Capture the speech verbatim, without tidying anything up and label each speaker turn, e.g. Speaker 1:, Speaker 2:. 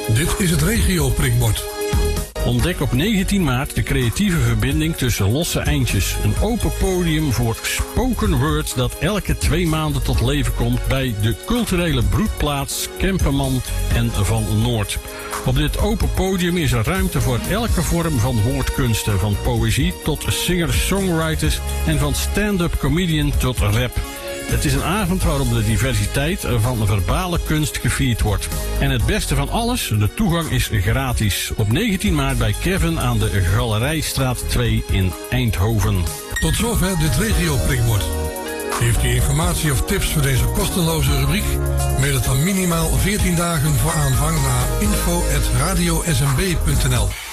Speaker 1: Dit is het regio prikbord.
Speaker 2: Ontdek op negentien maart de creatieve verbinding tussen losse eindjes. Een open podium voor spoken word dat elke twee maanden tot leven komt bij de culturele broedplaats Kemperman en Van Noord. Op dit open podium is er ruimte voor elke vorm van woordkunsten, van poëzie tot singer-songwriters en van stand-up comedian tot rap. Het is een avond waarop de diversiteit van verbale kunst gevierd wordt. En het beste van alles, de toegang is gratis. Op negentien maart bij Kevin aan de Galerijstraat twee in Eindhoven.
Speaker 1: Tot zover dit regio prikbord. Heeft u informatie of tips voor deze kosteloze rubriek? Mail het dan minimaal veertien dagen voor aanvang naar info at radio s m b punt n l.